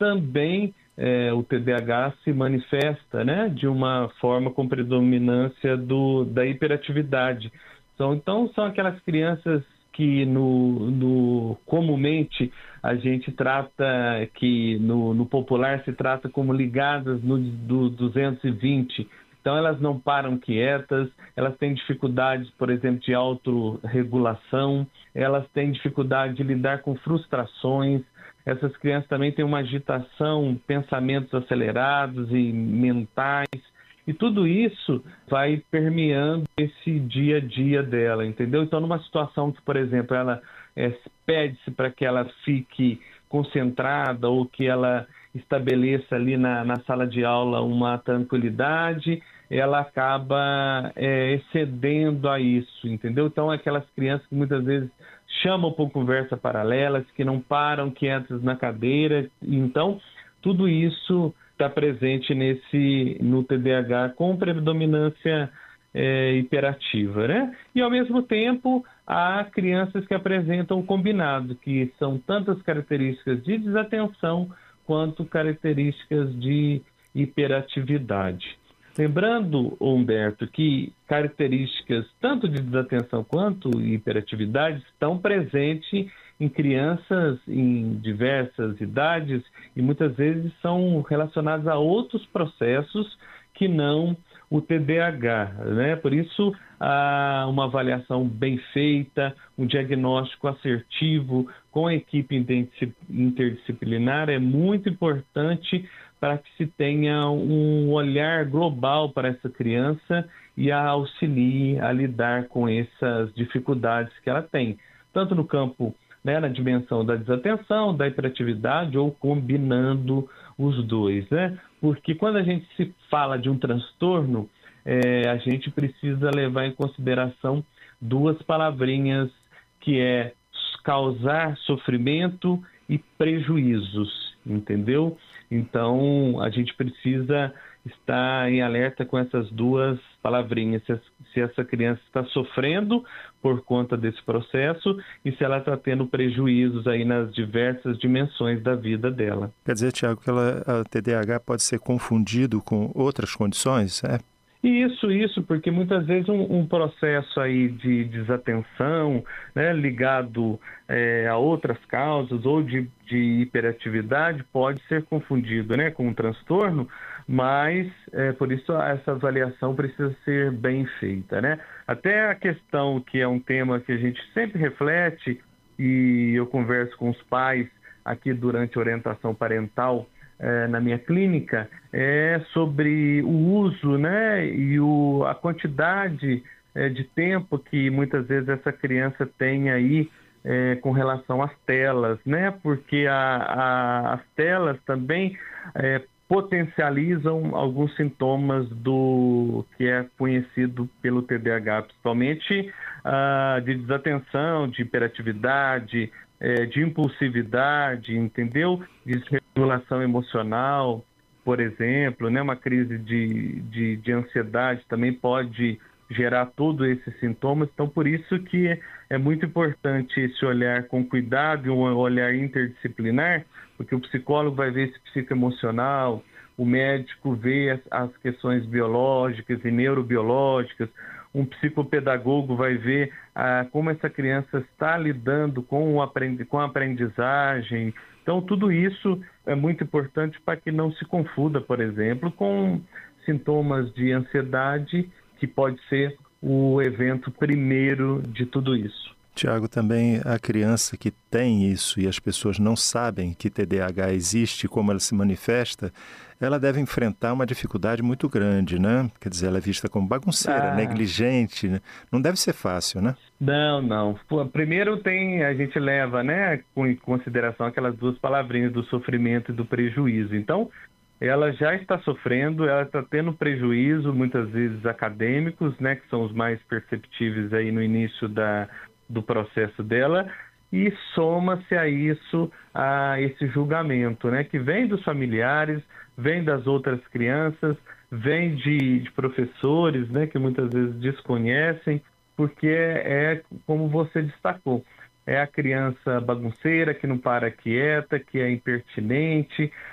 também o TDAH se manifesta, né, de uma forma com predominância da hiperatividade. Então, são aquelas crianças que comumente a gente trata, que no popular se trata como ligadas do 220. Então, elas não param quietas, elas têm dificuldades, por exemplo, de autorregulação, elas têm dificuldade de lidar com frustrações. Essas crianças também têm uma agitação, pensamentos acelerados e mentais. E tudo isso vai permeando esse dia a dia dela, entendeu? Então, numa situação que, por exemplo, ela pede-se para que ela fique concentrada ou que ela estabeleça ali na sala de aula uma tranquilidade, ela acaba excedendo a isso, entendeu? Então, aquelas crianças que muitas vezes chamam por conversa paralelas, que não param quietas na cadeira. Então, tudo isso está presente no TDAH com predominância hiperativa, né? E, ao mesmo tempo, há crianças que apresentam o combinado, que são tantas características de desatenção quanto características de hiperatividade. Lembrando, Humberto, que características tanto de desatenção quanto hiperatividade estão presentes em crianças em diversas idades e muitas vezes são relacionadas a outros processos que não o TDAH, né? Por isso, uma avaliação bem feita, um diagnóstico assertivo com a equipe interdisciplinar é muito importante para que se tenha um olhar global para essa criança e a auxilie a lidar com essas dificuldades que ela tem, tanto no campo, né, na dimensão da desatenção, da hiperatividade ou combinando os dois, né? Porque quando a gente se fala de um transtorno, a gente precisa levar em consideração duas palavrinhas, que é causar sofrimento e prejuízos, entendeu? Então, a gente precisa estar em alerta com essas duas palavrinhas, se essa criança está sofrendo por conta desse processo e se ela está tendo prejuízos aí nas diversas dimensões da vida dela. Quer dizer, Tiago, que a TDAH pode ser confundido com outras condições, é? Isso, porque muitas vezes um processo aí de desatenção, né, ligado a outras causas ou de hiperatividade pode ser confundido, né, com um transtorno, mas por isso essa avaliação precisa ser bem feita, né? Até a questão, que é um tema que a gente sempre reflete e eu converso com os pais aqui durante a orientação parental, na minha clínica, é sobre o uso, né, e a quantidade de tempo que muitas vezes essa criança tem aí com relação às telas, né, porque as telas também potencializam alguns sintomas do que é conhecido pelo TDAH, principalmente de desatenção, de hiperatividade, de impulsividade, entendeu? Desregulação emocional, por exemplo, né? Uma crise de ansiedade também pode gerar todos esses sintomas. Então, por isso que é muito importante esse olhar com cuidado e um olhar interdisciplinar, porque o psicólogo vai ver esse psicoemocional, o médico vê as questões biológicas e neurobiológicas, um psicopedagogo vai ver como essa criança está lidando com a aprendizagem. Então, tudo isso é muito importante para que não se confunda, por exemplo, com sintomas de ansiedade, que pode ser o evento primeiro de tudo isso. Tiago, também a criança que tem isso e as pessoas não sabem que TDAH existe, como ela se manifesta, ela deve enfrentar uma dificuldade muito grande, né? Quer dizer, ela é vista como bagunceira, negligente, né? Não deve ser fácil, né? Não. Primeiro a gente leva, né, em consideração aquelas duas palavrinhas do sofrimento e do prejuízo. Então, ela já está sofrendo, ela está tendo prejuízo, muitas vezes acadêmicos, né, que são os mais perceptíveis aí no início do processo dela, e soma-se a isso, a esse julgamento, né, que vem dos familiares, vem das outras crianças, vem de professores, né, que muitas vezes desconhecem, porque como você destacou, é a criança bagunceira, que não para quieta, que é impertinente,